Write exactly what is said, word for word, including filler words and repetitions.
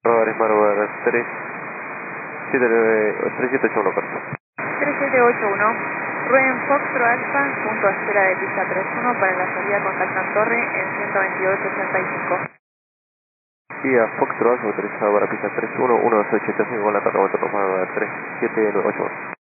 Rodríguez Marubal tres siete ocho uno, corto. tres siete ocho uno. Ruen Foxtrot Alfa, punto a espera de pista tres uno para la salida con Calzán Torre en ciento veintidós sesenta y cinco. Sí, a Foxtrot autorizado para pista tres uno, uno dos ocho cinco con la torre, vuelta por tres siete ocho uno.